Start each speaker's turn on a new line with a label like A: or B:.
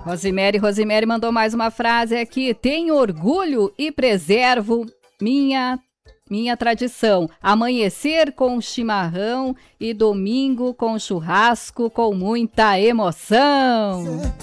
A: Rosemary mandou mais uma frase aqui. Tenho orgulho e preservo minha tradição. Amanhecer com chimarrão e domingo com churrasco com muita emoção.